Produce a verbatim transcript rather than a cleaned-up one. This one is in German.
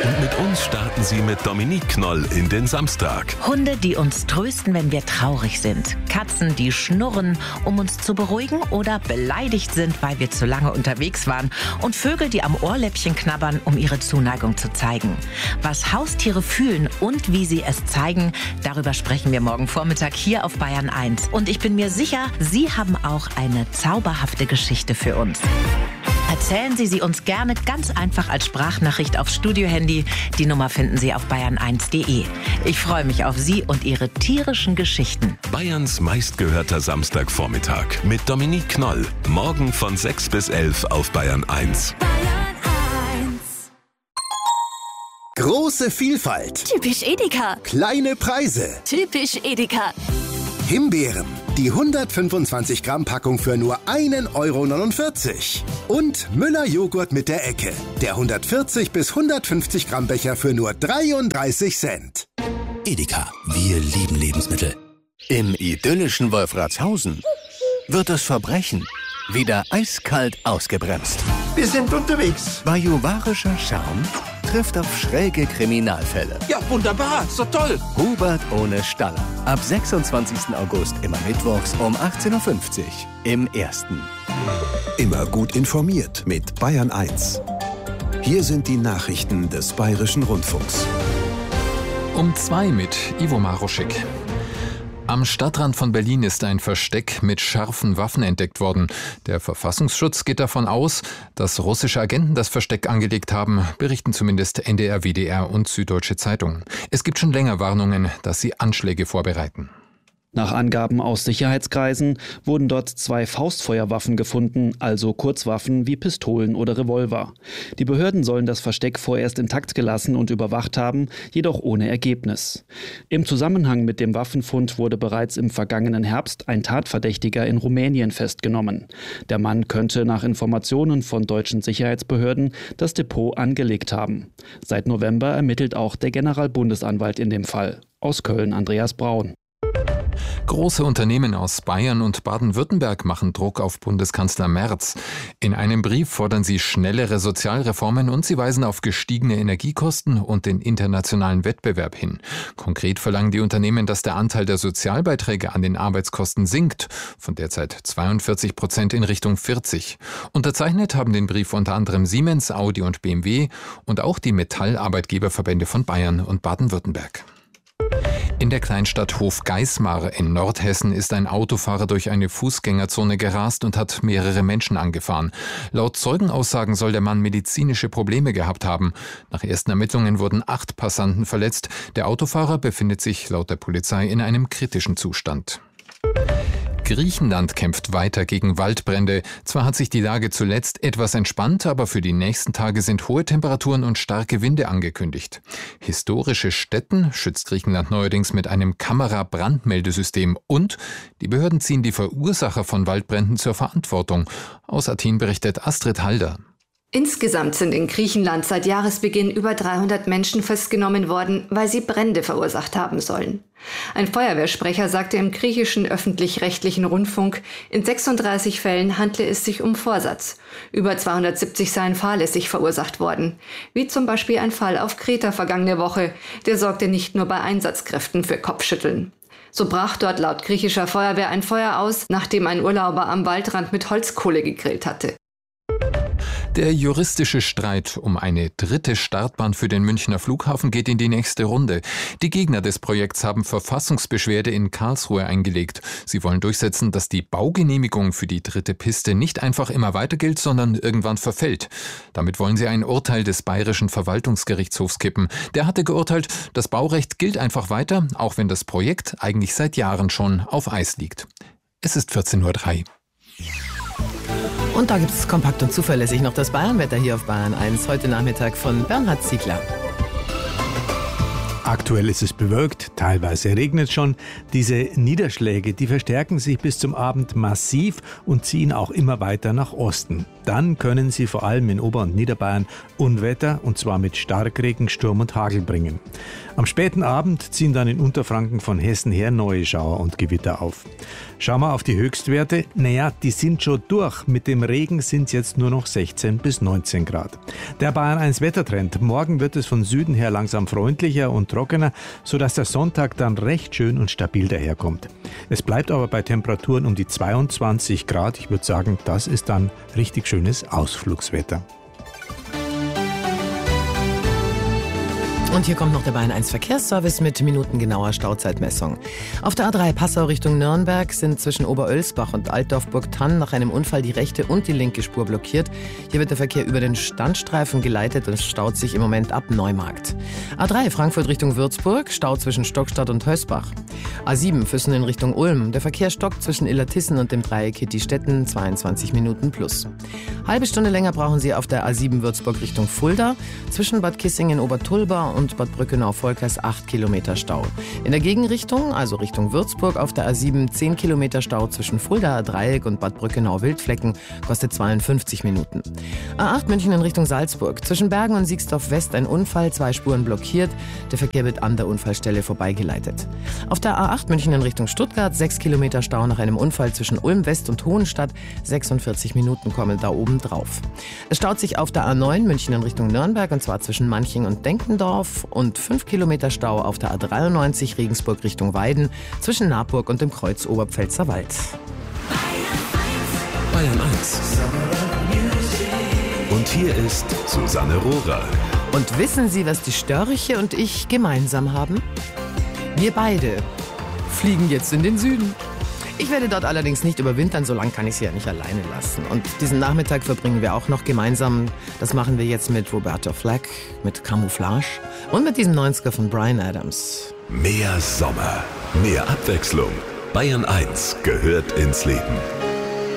Und mit uns starten Sie mit Dominique Knoll in den Samstag. Hunde, die uns trösten, wenn wir traurig sind. Katzen, die schnurren, um uns zu beruhigen oder beleidigt sind, weil wir zu lange unterwegs waren. Und Vögel, die am Ohrläppchen knabbern, um ihre Zuneigung zu zeigen. Was Haustiere fühlen und wie sie es zeigen, darüber sprechen wir morgen Vormittag hier auf Bayern eins. Und ich bin mir sicher, Sie haben auch eine zauberhafte Geschichte für uns. Erzählen Sie sie uns gerne ganz einfach als Sprachnachricht aufs Studiohandy. Die Nummer finden Sie auf bayern eins punkt de. Ich freue mich auf Sie und Ihre tierischen Geschichten. Bayerns meistgehörter Samstagvormittag mit Dominique Knoll. Morgen von sechs bis elf auf Bayern eins. Große Vielfalt. Typisch Edeka. Kleine Preise. Typisch Edeka. Himbeeren. Die hundertfünfundzwanzig Gramm Packung für nur ein Euro neunundvierzig. Und Müller Joghurt mit der Ecke. Der hundertvierzig bis hundertfünfzig Gramm Becher für nur dreiunddreißig Cent. Edeka, wir lieben Lebensmittel. Im idyllischen Wolfratshausen wird das Verbrechen wieder eiskalt ausgebremst. Wir sind unterwegs. Bajuwarischer Charme trifft auf schräge Kriminalfälle. Ja, wunderbar, so toll. Hubert ohne Staller. Ab sechsundzwanzigsten August immer mittwochs um achtzehn Uhr fünfzig im Ersten. Immer gut informiert mit Bayern eins. Hier sind die Nachrichten des Bayerischen Rundfunks. Um zwei mit Ivo Maroschek. Am Stadtrand von Berlin ist ein Versteck mit scharfen Waffen entdeckt worden. Der Verfassungsschutz geht davon aus, dass russische Agenten das Versteck angelegt haben, berichten zumindest N D R, W D R und Süddeutsche Zeitung. Es gibt schon länger Warnungen, dass sie Anschläge vorbereiten. Nach Angaben aus Sicherheitskreisen wurden dort zwei Faustfeuerwaffen gefunden, also Kurzwaffen wie Pistolen oder Revolver. Die Behörden sollen das Versteck vorerst intakt gelassen und überwacht haben, jedoch ohne Ergebnis. Im Zusammenhang mit dem Waffenfund wurde bereits im vergangenen Herbst ein Tatverdächtiger in Rumänien festgenommen. Der Mann könnte nach Informationen von deutschen Sicherheitsbehörden das Depot angelegt haben. Seit November ermittelt auch der Generalbundesanwalt in dem Fall. Aus Köln Andreas Braun. Große Unternehmen aus Bayern und Baden-Württemberg machen Druck auf Bundeskanzler Merz. In einem Brief fordern sie schnellere Sozialreformen und sie weisen auf gestiegene Energiekosten und den internationalen Wettbewerb hin. Konkret verlangen die Unternehmen, dass der Anteil der Sozialbeiträge an den Arbeitskosten sinkt, von derzeit zweiundvierzig Prozent in Richtung vierzig. Unterzeichnet haben den Brief unter anderem Siemens, Audi und B M W und auch die Metallarbeitgeberverbände von Bayern und Baden-Württemberg. In der Kleinstadt Hofgeismar in Nordhessen ist ein Autofahrer durch eine Fußgängerzone gerast und hat mehrere Menschen angefahren. Laut Zeugenaussagen soll der Mann medizinische Probleme gehabt haben. Nach ersten Ermittlungen wurden acht Passanten verletzt. Der Autofahrer befindet sich laut der Polizei in einem kritischen Zustand. Griechenland kämpft weiter gegen Waldbrände. Zwar hat sich die Lage zuletzt etwas entspannt, aber für die nächsten Tage sind hohe Temperaturen und starke Winde angekündigt. Historische Stätten schützt Griechenland neuerdings mit einem Kamera-Brandmeldesystem und die Behörden ziehen die Verursacher von Waldbränden zur Verantwortung. Aus Athen berichtet Astrid Halder. Insgesamt sind in Griechenland seit Jahresbeginn über dreihundert Menschen festgenommen worden, weil sie Brände verursacht haben sollen. Ein Feuerwehrsprecher sagte im griechischen öffentlich-rechtlichen Rundfunk, in sechsunddreißig Fällen handle es sich um Vorsatz. Über zweihundertsiebzig seien fahrlässig verursacht worden. Wie zum Beispiel ein Fall auf Kreta vergangene Woche. Der sorgte nicht nur bei Einsatzkräften für Kopfschütteln. So brach dort laut griechischer Feuerwehr ein Feuer aus, nachdem ein Urlauber am Waldrand mit Holzkohle gegrillt hatte. Der juristische Streit um eine dritte Startbahn für den Münchner Flughafen geht in die nächste Runde. Die Gegner des Projekts haben Verfassungsbeschwerde in Karlsruhe eingelegt. Sie wollen durchsetzen, dass die Baugenehmigung für die dritte Piste nicht einfach immer weiter gilt, sondern irgendwann verfällt. Damit wollen sie ein Urteil des Bayerischen Verwaltungsgerichtshofs kippen. Der hatte geurteilt, das Baurecht gilt einfach weiter, auch wenn das Projekt eigentlich seit Jahren schon auf Eis liegt. Es ist vierzehn Uhr drei. Und da gibt es kompakt und zuverlässig noch das Bayernwetter hier auf Bayern eins. Heute Nachmittag von Bernhard Ziegler. Aktuell ist es bewölkt, teilweise regnet es schon. Diese Niederschläge, die verstärken sich bis zum Abend massiv und ziehen auch immer weiter nach Osten. Dann können sie vor allem in Ober- und Niederbayern Unwetter, und zwar mit Starkregen, Sturm und Hagel bringen. Am späten Abend ziehen dann in Unterfranken von Hessen her neue Schauer und Gewitter auf. Schauen wir auf die Höchstwerte. Naja, die sind schon durch. Mit dem Regen sind es jetzt nur noch sechzehn bis neunzehn Grad. Der Bayern eins Wettertrend. Morgen wird es von Süden her langsam freundlicher und trockener, sodass der Sonntag dann recht schön und stabil daherkommt. Es bleibt aber bei Temperaturen um die zweiundzwanzig Grad. Ich würde sagen, das ist dann richtig schönes Ausflugswetter. Und hier kommt noch der Bayern eins Verkehrsservice mit minutengenauer Stauzeitmessung. Auf der A drei Passau Richtung Nürnberg sind zwischen Oberölsbach und Altdorf-Burgthann nach einem Unfall die rechte und die linke Spur blockiert. Hier wird der Verkehr über den Standstreifen geleitet und staut sich im Moment ab Neumarkt. A drei Frankfurt Richtung Würzburg, Stau zwischen Stockstadt und Hösbach. A sieben Füssen in Richtung Ulm, der Verkehr stockt zwischen Illertissen und dem Dreieck Hitti-Stetten, zweiundzwanzig Minuten plus. Halbe Stunde länger brauchen Sie auf der A sieben Würzburg Richtung Fulda, zwischen Bad Kissingen-Obertulba und Bad Brückenau-Volkers acht Kilometer Stau. In der Gegenrichtung, also Richtung Würzburg, auf der A sieben zehn Kilometer Stau zwischen Fuldaer Dreieck und Bad Brückenau-Wildflecken, kostet zweiundfünfzig Minuten. A acht München in Richtung Salzburg, zwischen Bergen und Siegsdorf West ein Unfall, zwei Spuren blockiert, der Verkehr wird an der Unfallstelle vorbeigeleitet. Auf der A acht München in Richtung Stuttgart, sechs Kilometer Stau nach einem Unfall zwischen Ulm West und Hohenstadt, sechsundvierzig Minuten kommen da oben drauf. Es staut sich auf der A neun München in Richtung Nürnberg, und zwar zwischen Manching und Denkendorf, und fünf Kilometer Stau auf der A dreiundneunzig Regensburg Richtung Weiden zwischen Naburg und dem Kreuz Oberpfälzer Wald. Bayern eins. Und hier ist Susanne Rohrer. Und wissen Sie, was die Störche und ich gemeinsam haben? Wir beide fliegen jetzt in den Süden. Ich werde dort allerdings nicht überwintern, so lange kann ich sie ja nicht alleine lassen. Und diesen Nachmittag verbringen wir auch noch gemeinsam. Das machen wir jetzt mit Roberta Flack, mit Camouflage und mit diesem neunziger von Bryan Adams. Mehr Sommer, mehr Abwechslung. Bayern eins gehört ins Leben.